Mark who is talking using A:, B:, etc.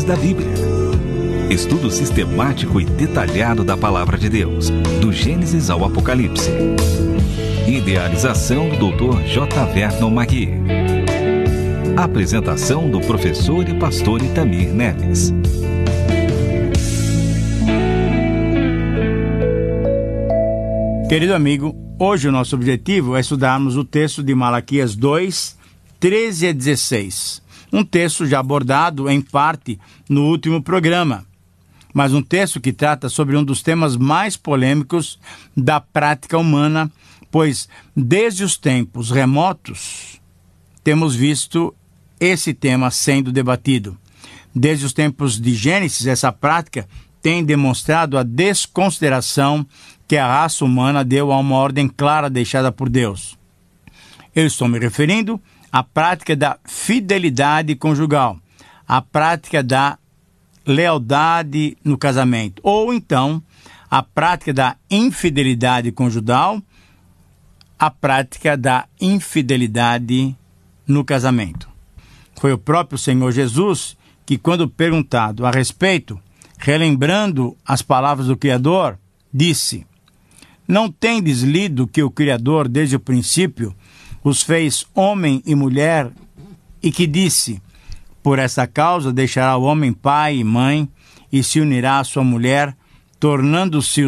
A: Verdades da Bíblia. Estudo sistemático e detalhado da Palavra de Deus, do Gênesis ao Apocalipse. Idealização do Dr. J. Vernon Magui. Apresentação do professor e pastor Itamir Neves.
B: Querido amigo, hoje o nosso objetivo é estudarmos o texto de Malaquias 2, 13 a 16. Um texto já abordado em parte no último programa, mas um texto que trata sobre um dos temas mais polêmicos da prática humana, pois desde os tempos remotos temos visto esse tema sendo debatido. Desde os tempos de Gênesis, essa prática tem demonstrado a desconsideração que a raça humana deu a uma ordem clara deixada por Deus. Eu estou me referindo à prática da fidelidade conjugal, à prática da lealdade no casamento, ou então a prática da infidelidade conjugal, a prática da infidelidade no casamento. Foi o próprio Senhor Jesus que, quando perguntado a respeito, relembrando as palavras do Criador, disse: "Não tendes lido que o Criador, desde o princípio, os fez homem e mulher, e que disse: por essa causa deixará o homem pai e mãe, e se unirá à sua mulher, tornando-se